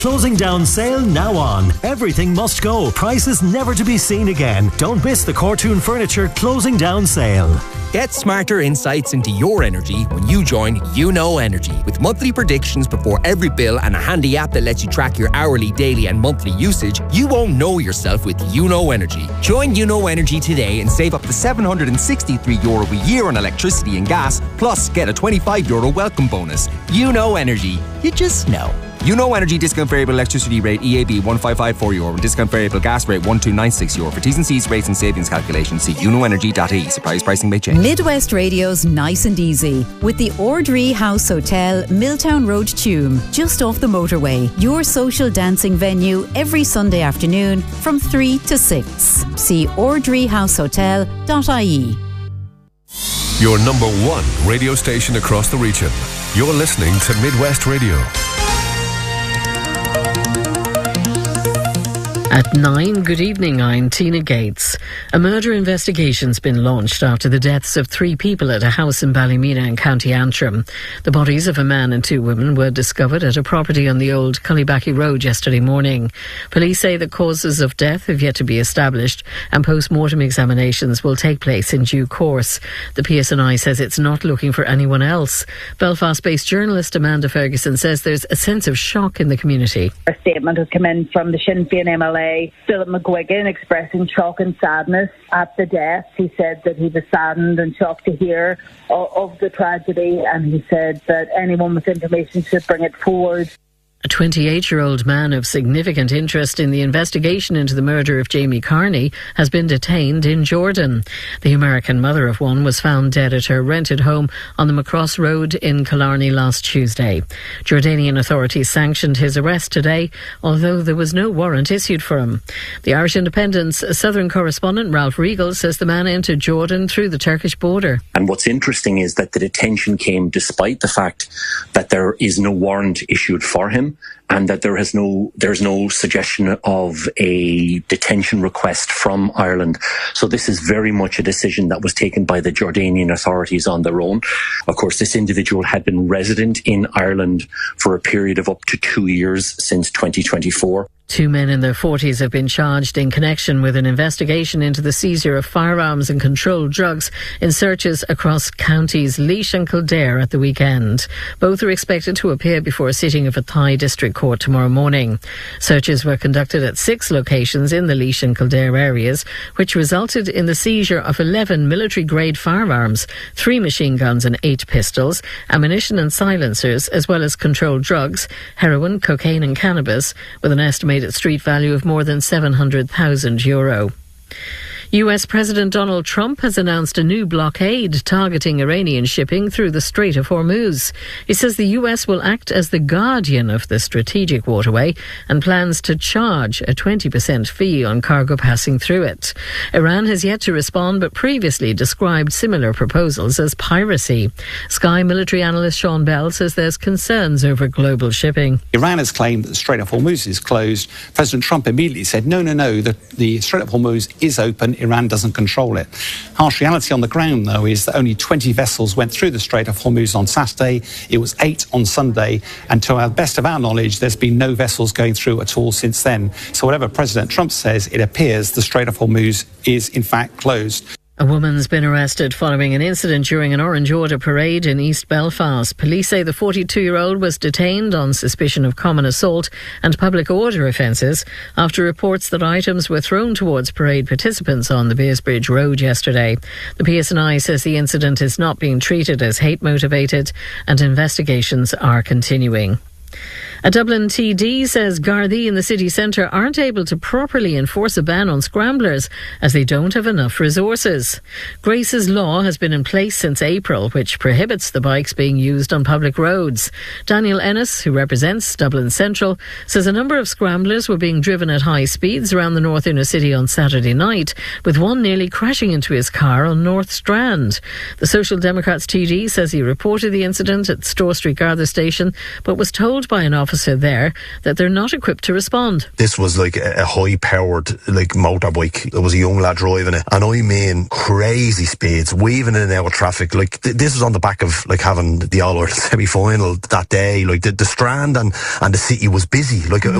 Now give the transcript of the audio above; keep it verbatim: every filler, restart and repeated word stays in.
Closing down sale now on. Everything must go. Prices never to be seen again. Don't miss the Cortoon Furniture closing down sale. Get smarter insights into your energy when you join YouKnow Energy. With monthly predictions before every bill and a handy app that lets you track your hourly, daily and monthly usage, you won't know yourself with YouKnow Energy. Join YouKnow Energy today and save up to seven hundred sixty-three euro a year on electricity and gas, plus get a twenty-five euro welcome bonus. YouKnow Energy. You just know. YouKnow Energy discount variable electricity rate E A B one five five four euro and discount variable gas rate one two nine six euro. For T's and C's, rates and savings calculations, see you know energy dot I E. Surprise pricing may change. Midwest Radio's Nice and Easy with the Ordree House Hotel, Milltown Road, Tuam, just off the motorway. Your social dancing venue every Sunday afternoon from three to six. See ordree house hotel dot I E. Your number one radio station across the region. You're listening to Midwest Radio. At nine, good evening, I'm Tina Gates. A murder investigation's been launched after the deaths of three people at a house in Ballymena in County Antrim. The bodies of a man and two women were discovered at a property on the old Cullibackie Road yesterday morning. Police say the causes of death have yet to be established and post-mortem examinations will take place in due course. The P S N I says it's not looking for anyone else. Belfast-based journalist Amanda Ferguson says there's a sense of shock in the community. A statement has come in from the Sinn Féin M L A, Philip McGuigan, expressing shock and sadness at the death. He said that he was saddened and shocked to hear of, of the tragedy, and he said that anyone with information should bring it forward. A twenty-eight-year-old man of significant interest in the investigation into the murder of Jamie Carney has been detained in Jordan. The American mother of one was found dead at her rented home on the Macross Road in Killarney last Tuesday. Jordanian authorities sanctioned his arrest today, although there was no warrant issued for him. The Irish Independent's Southern correspondent Ralph Regal says the man entered Jordan through the Turkish border. And what's interesting is that the detention came despite the fact that there is no warrant issued for him, and that there has no there's no suggestion of a detention request from Ireland. So this is very much a decision that was taken by the Jordanian authorities on their own. Of course, this individual had been resident in Ireland for a period of up to two years since twenty twenty-four. Two men in their forties have been charged in connection with an investigation into the seizure of firearms and controlled drugs in searches across counties Laois and Kildare at the weekend. Both are expected to appear before a sitting of Athy District Court tomorrow morning. Searches were conducted at six locations in the Laois and Kildare areas, which resulted in the seizure of eleven military-grade firearms, three machine guns and eight pistols, ammunition and silencers, as well as controlled drugs, heroin, cocaine and cannabis, with an estimated street value of more than seven hundred thousand euro. U S President Donald Trump has announced a new blockade targeting Iranian shipping through the Strait of Hormuz. He says the U S will act as the guardian of the strategic waterway and plans to charge a twenty percent fee on cargo passing through it. Iran has yet to respond, but previously described similar proposals as piracy. Sky military analyst Sean Bell says there's concerns over global shipping. Iran has claimed that the Strait of Hormuz is closed. President Trump immediately said, no, no, no, the, the Strait of Hormuz is open. Iran doesn't control it. Harsh reality on the ground, though, is that only twenty vessels went through the Strait of Hormuz on Saturday. It was eight on Sunday. And to our best of our knowledge, there's been no vessels going through at all since then. So whatever President Trump says, it appears the Strait of Hormuz is, in fact, closed. A woman's been arrested following an incident during an Orange Order parade in East Belfast. Police say the forty-two-year-old was detained on suspicion of common assault and public order offences after reports that items were thrown towards parade participants on the Beersbridge Road yesterday. The P S N I says the incident is not being treated as hate-motivated and investigations are continuing. A Dublin T D says Gardaí in the city centre aren't able to properly enforce a ban on scramblers as they don't have enough resources. Grace's law has been in place since April, which prohibits the bikes being used on public roads. Daniel Ennis, who represents Dublin Central, says a number of scramblers were being driven at high speeds around the North Inner City on Saturday night, with one nearly crashing into his car on North Strand. The Social Democrats T D says he reported the incident at Store Street Garda station, but was told by an officer officer there that they're not equipped to respond. This was like a, a high-powered like motorbike. There was a young lad driving it, and I mean crazy speeds, weaving in and out of traffic. Like th- this was on the back of like having the All-Ireland semi-final that day. Like the, the Strand and, and the city was busy. Like